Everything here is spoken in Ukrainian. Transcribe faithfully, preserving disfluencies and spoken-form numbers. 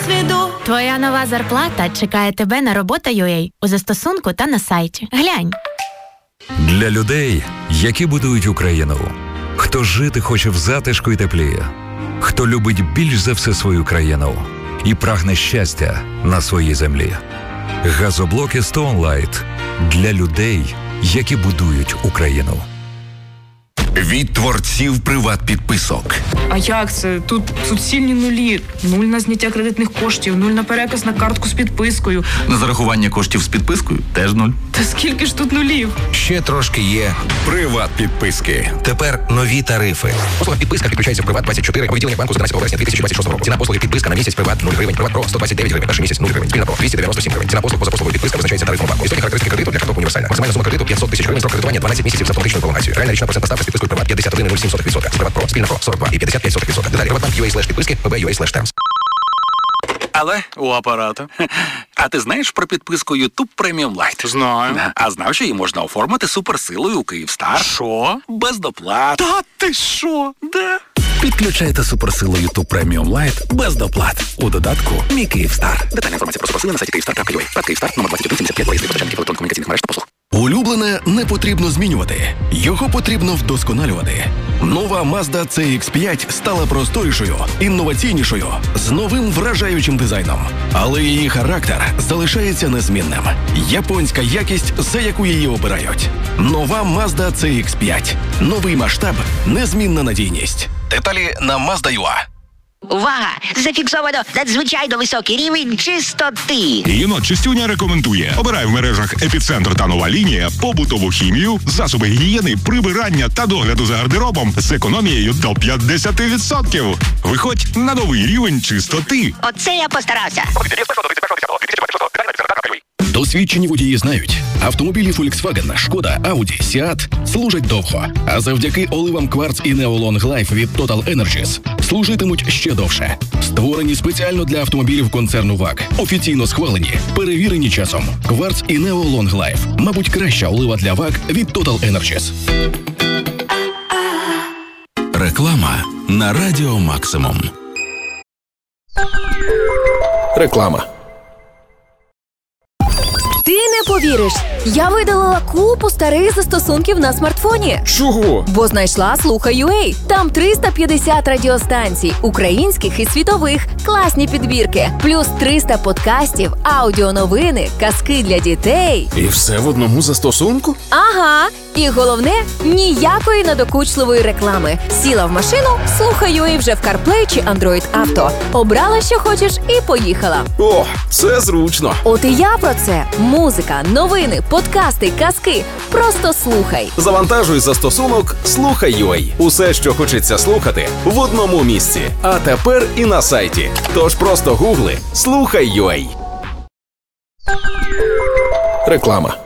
досвіду. Твоя нова зарплата чекає тебе на робота точка ю а у застосунку та на сайті. Глянь. Для людей, які будують Україну. Хто жити хоче в затишку і теплі. Хто любить більш за все свою країну і прагне щастя на своїй землі. Газоблоки Stone Light для людей, які будують Україну. Від творців приват-підписок. А як це? Тут суцільні нулі. Нуль на зняття кредитних коштів, нуль на переказ на картку з підпискою. На зарахування коштів з підпискою теж нуль. Та скільки ж тут нулів? Ще трошки є. Приват-підписки. Тепер нові тарифи. Послуга підписка підключається в Приват двадцять чотири. У відділенні банку з одинадцятого вересня дві тисячі двадцять шостого року. Ціна послуги підписка на місяць Приват нуль гривень. Приват Про сто двадцять дев'ять гривень. Перший місяць нуль гривень. Спільна Про двісті дев'яносто сім гривень. Ціна послуг поза послугою підписка визначається тарифом банку. Істотні характеристики кредиту для карток універсальна. Максимальна сума кредиту п'ятсот тисяч гривень. Строк кредитування дванадцять місяців з автоматичною пролонгацією. Реальна річна процентна ставка з підпискою Приват п'ятдесят один цілих нуль сім сотих відсотка. З Приват Про спільна Про сорок два і п'ятдесят п'ять сотих відсотка. Деталі Приватбанк ю а слеш підписки, пб ю а слеш термс. Але у апарату. А ти знаєш про підписку YouTube Premium Lite? Знаю. А знав, що її можна оформити суперсилою у Київстар? Що? Без доплат. Та ти що? Да. Підключайте суперсилу YouTube Premium Lite без доплат. У додатку «Мій Київстар». Детальна інформація про суперсили на сайті київстар крапка ю а. Київстар, номер двадцять один сімдесят п'ять, реєстрація почальників електронно-комунікаційних мереж та послуг. Улюблене не потрібно змінювати. Його потрібно вдосконалювати. Нова Mazda це ікс п'ять стала просторішою, інноваційнішою, з новим вражаючим дизайном. Але її характер залишається незмінним. Японська якість, за яку її обирають. Нова Mazda це ікс п'ять. Новий масштаб, незмінна надійність. Деталі на Mazda точка ю а. Увага! Зафіксовано надзвичайно високий рівень чистоти. Єнот Чистюня рекомендує. Обирай в мережах «Епіцентр» та «Нова лінія» побутову хімію, засоби гігієни, прибирання та догляду за гардеробом з економією до п'ятдесят відсотків. Виходь на новий рівень чистоти. Оце я постарався. Досвідчені водії знають, автомобілі Volkswagen, Шкода, Audi, Seat служать довго, а завдяки оливам Quartz і Neo Long Life від Total Energies служитимуть ще довше. Створені спеціально для автомобілів концерну ваг, офіційно схвалені, перевірені часом. Quartz і Neo Long Life, мабуть, краща олива для ваг від Total Energies. Реклама на Радіо Максимум. Реклама. Ти не повіриш, я видалила купу старих застосунків на смартфоні. Чого? Бо знайшла Слухай.ua. Там триста п'ятдесят радіостанцій, українських і світових, класні підбірки, плюс триста подкастів, аудіоновини, казки для дітей. І все в одному застосунку? Ага. І головне, ніякої надокучливої реклами. Сіла в машину, Слухай.ua вже в CarPlay чи Android Auto. Обрала, що хочеш, і поїхала. О, це зручно. От і я про це. Музика, новини, подкасти, казки. Просто слухай. Завантажуй застосунок Слухай.ua. Усе, що хочеться слухати, в одному місці. А тепер і на сайті. Тож просто гугли Слухай.ua. Реклама.